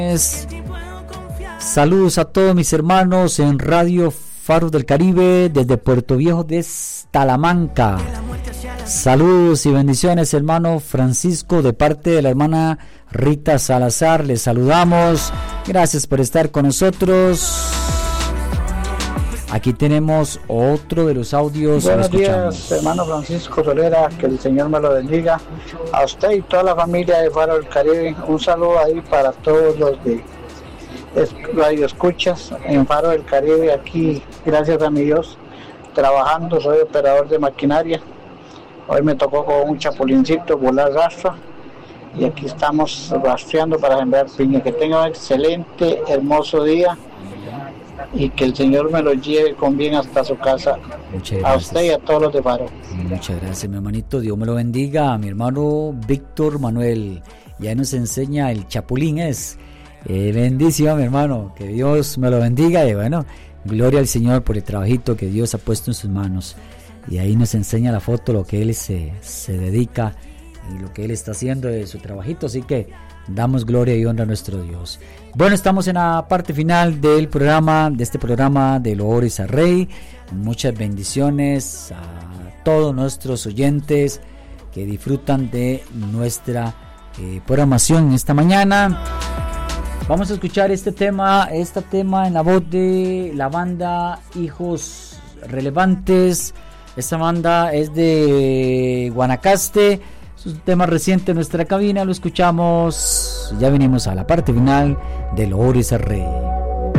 Saludos a todos mis hermanos en Radio Faros del Caribe desde Puerto Viejo de Talamanca. Saludos y bendiciones, hermano Francisco, de parte de la hermana Rita Salazar. Les saludamos. Gracias por estar con nosotros. Aquí tenemos otro de los audios. Buenos días, hermano Francisco Solera, que el Señor me lo bendiga. A usted y toda la familia de Faro del Caribe, un saludo ahí para todos los de Radio Escuchas en Faro del Caribe. Aquí, gracias a mi Dios, trabajando, soy operador de maquinaria. Hoy me tocó con un chapulincito volar rastra y aquí estamos rastreando para sembrar piña. Que tenga un excelente, hermoso día y que el Señor me lo lleve con bien hasta su casa. A usted y a todos los de Faro. Muchas gracias, mi hermanito. Dios me lo bendiga. A mi hermano Víctor Manuel ya nos enseña el chapulín es. Bendición, mi hermano. Que Dios me lo bendiga. Y bueno, gloria al Señor por el trabajito que Dios ha puesto en sus manos. Y ahí nos enseña la foto, lo que él se dedica y lo que él está haciendo de su trabajito. Así que damos gloria y honra a nuestro Dios. Bueno, estamos en la parte final del programa, de este programa de Loores a Rey. Muchas bendiciones a todos nuestros oyentes que disfrutan de nuestra programación esta mañana. Vamos a escuchar este tema en la voz de la banda Hijos Relevantes. Esta banda es de Guanacaste. Es un tema reciente en nuestra cabina. Lo escuchamos. Ya venimos a la parte final de Loores a Rey.